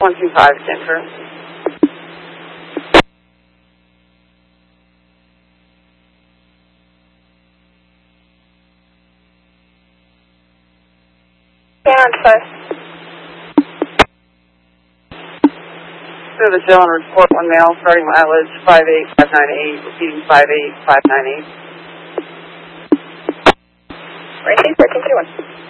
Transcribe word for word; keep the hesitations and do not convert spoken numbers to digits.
one two five, stand for. Stand first. So the show on report one male, starting mileage five eight five nine eight, repeating five eight five nine eight. Racing thirteen two one.